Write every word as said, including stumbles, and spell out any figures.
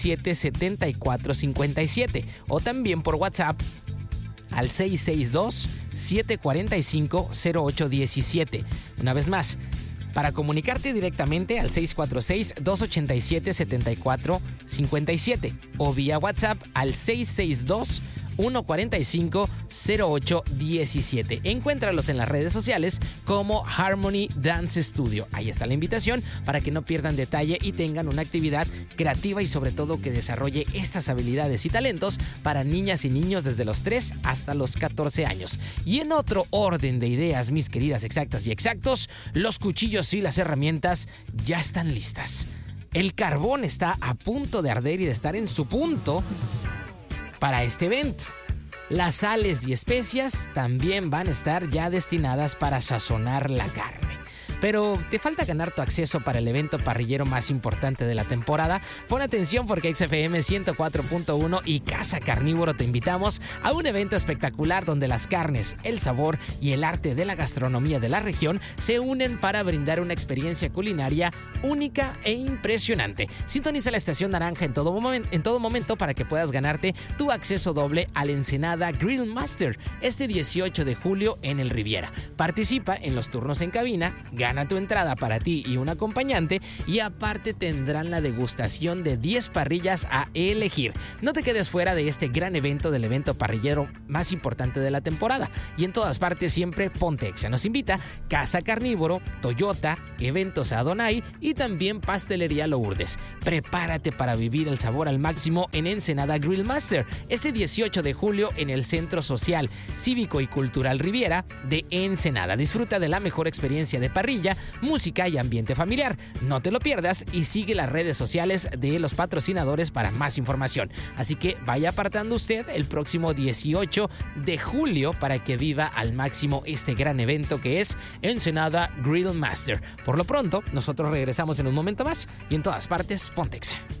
siete setenta y cuatro cincuenta y siete o también por WhatsApp al seis seis dos, siete cuatro cinco, cero ocho uno siete. Una vez más, para comunicarte directamente al seis cuatro seis, dos ocho siete, siete cuatro cinco siete o vía WhatsApp al seis seis dos, uno cuatro cinco, cero ocho uno siete. Encuéntralos en las redes sociales como Harmony Dance Studio. Ahí está la invitación para que no pierdan detalle y tengan una actividad creativa y sobre todo que desarrolle estas habilidades y talentos para niñas y niños desde los tres hasta los catorce años. Y en otro orden de ideas, mis queridas exactas y exactos, los cuchillos y las herramientas ya están listas. El carbón está a punto de arder y de estar en su punto para este evento. Las sales y especias también van a estar ya destinadas para sazonar la carne. Pero te falta ganar tu acceso para el evento parrillero más importante de la temporada. Pon atención porque X F M ciento cuatro punto uno y Casa Carnívoro te invitamos a un evento espectacular donde las carnes, el sabor y el arte de la gastronomía de la región se unen para brindar una experiencia culinaria única e impresionante. Sintoniza la estación naranja en todo, momen- en todo momento para que puedas ganarte tu acceso doble al Ensenada Grill Master este dieciocho de julio en el Riviera. Participa en los turnos en cabina, gana tu entrada para ti y un acompañante y aparte tendrán la degustación de diez parrillas a elegir. No te quedes fuera de este gran evento, del evento parrillero más importante de la temporada. Y en todas partes siempre Ponte Exa. Nos invita Casa Carnívoro, Toyota, Eventos Adonai y también Pastelería Lourdes. Prepárate para vivir el sabor al máximo en Ensenada Grill Master este dieciocho de julio en el Centro Social, Cívico y Cultural Riviera de Ensenada. Disfruta de la mejor experiencia de parrilla, música y ambiente familiar. No te lo pierdas y sigue las redes sociales de los patrocinadores para más información. Así que vaya apartando usted el próximo dieciocho de julio para que viva al máximo este gran evento que es Ensenada Grill Master. Por lo pronto, nosotros regresamos en un momento más y en todas partes, Ponte Exa.